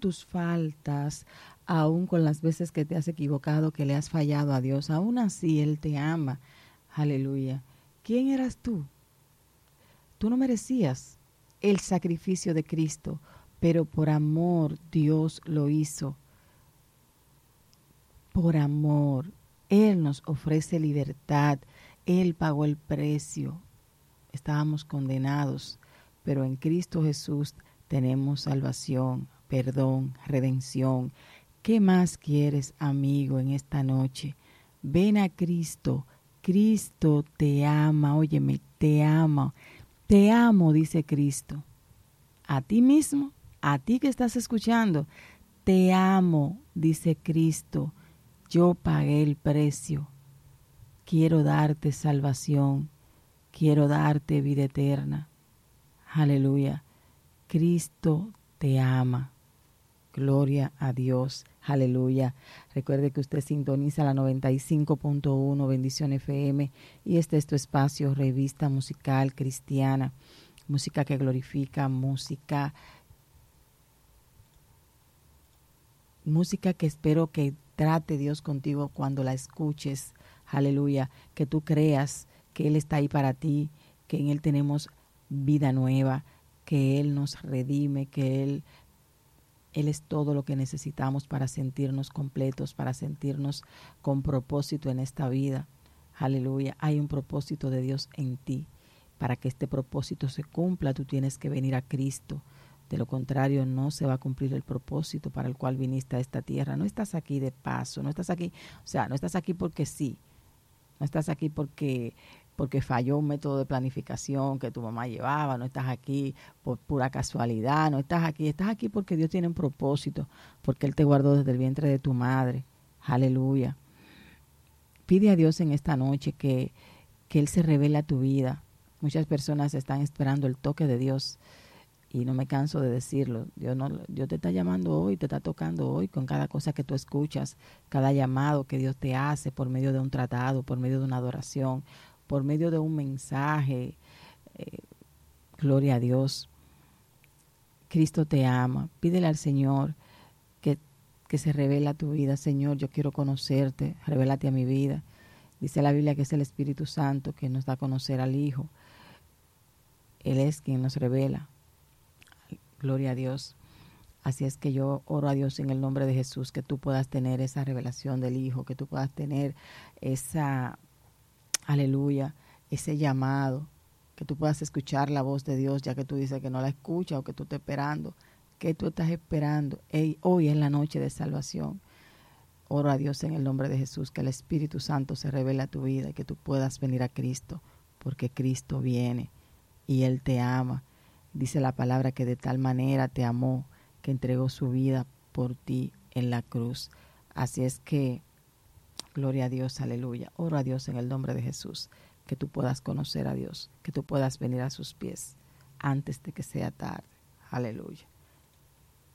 tus faltas, aún con las veces que te has equivocado, que le has fallado a Dios, aún así Él te ama. Aleluya. ¿Quién eras tú? Tú no merecías el sacrificio de Cristo, pero por amor Dios lo hizo. Por amor. Él nos ofrece libertad. Él pagó el precio. Estábamos condenados, pero en Cristo Jesús tenemos salvación, perdón, redención. ¿Qué más quieres, amigo, en esta noche? Ven a Cristo. Cristo te ama. Óyeme, te ama. Te amo, dice Cristo. A ti mismo, a ti que estás escuchando, te amo, dice Cristo. Yo pagué el precio. Quiero darte salvación. Quiero darte vida eterna. Aleluya. Cristo te ama. Gloria a Dios. Aleluya. Recuerde que usted sintoniza la 95.1 Bendición FM y este es tu espacio, revista musical cristiana. Música que glorifica, música que espero que trate Dios contigo cuando la escuches. Aleluya. Que tú creas que Él está ahí para ti, que en Él tenemos vida nueva, que Él nos redime, que Él es todo lo que necesitamos para sentirnos completos, para sentirnos con propósito en esta vida. Aleluya. Hay un propósito de Dios en ti. Para que este propósito se cumpla, tú tienes que venir a Cristo. De lo contrario, no se va a cumplir el propósito para el cual viniste a esta tierra. No estás aquí de paso, no estás aquí, no estás aquí porque sí. No estás aquí porque falló un método de planificación que tu mamá llevaba, no estás aquí por pura casualidad, no estás aquí porque Dios tiene un propósito, porque Él te guardó desde el vientre de tu madre. Aleluya. Pide a Dios en esta noche que Él se revele a tu vida. Muchas personas están esperando el toque de Dios y no me canso de decirlo. Dios te está llamando hoy, te está tocando hoy con cada cosa que tú escuchas, cada llamado que Dios te hace por medio de un tratado, por medio de una adoración, por medio de un mensaje. Gloria a Dios. Cristo te ama. Pídele al Señor que se revele a tu vida. Señor, yo quiero conocerte, revélate a mi vida. Dice la Biblia que es el Espíritu Santo que nos da a conocer al Hijo. Él es quien nos revela. Gloria a Dios. Así es que yo oro a Dios en el nombre de Jesús, que tú puedas tener esa revelación del Hijo, que tú puedas tener esa, aleluya, ese llamado, que tú puedas escuchar la voz de Dios, ya que tú dices que no la escuchas o que tú estás esperando. ¿Qué tú estás esperando? Hoy es la noche de salvación. Oro a Dios en el nombre de Jesús, que el Espíritu Santo se revele a tu vida y que tú puedas venir a Cristo, porque Cristo viene y Él te ama. Dice la palabra que de tal manera te amó que entregó su vida por ti en la cruz. Así es que, gloria a Dios, aleluya. Oro a Dios en el nombre de Jesús, que tú puedas conocer a Dios, que tú puedas venir a sus pies antes de que sea tarde. Aleluya.